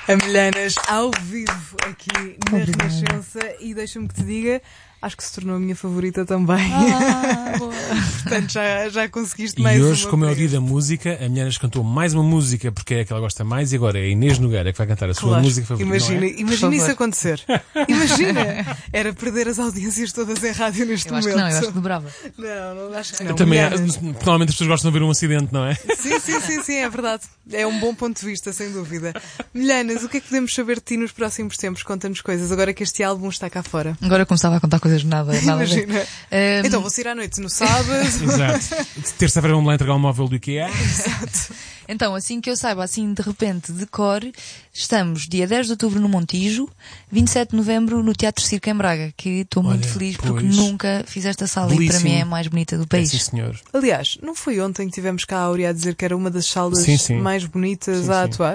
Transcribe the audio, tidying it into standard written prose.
A Milhanas ao vivo aqui na Renascença, e deixa-me que te diga, acho que se tornou a minha favorita também. Portanto, já conseguiste mais uma. E hoje, como é o dia da música, a Milhanas cantou mais uma música porque é a que ela gosta mais, e agora é a Inês Nogueira que vai cantar a sua música favorita. Imagina isso acontecer. Imagina! Era perder as audiências todas em rádio neste momento. Eu acho que dobrava. Não, acho que não. Eu também, normalmente as pessoas gostam de ouvir um acidente, não é? Sim, é verdade. É um bom ponto de vista, sem dúvida. Milhanas, o que é que podemos saber de ti nos próximos tempos? Conta-nos coisas, agora que este álbum está cá fora. Agora começava a contar coisas nada Imagina. Então vou sair à noite no sábado. Exato. Terça-feira vamos lá entregar um móvel do IKEA. Exato. Então, assim que eu saiba, assim de repente, de cor, estamos dia 10 de outubro no Montijo, 27 de novembro no Teatro Circo em Braga, que estou muito feliz porque nunca fiz esta sala. Belíssimo. E para mim é a mais bonita do país. Sim, senhor. Aliás, não foi ontem que tivemos cá a Áurea a dizer que era uma das salas mais bonitas a atuar?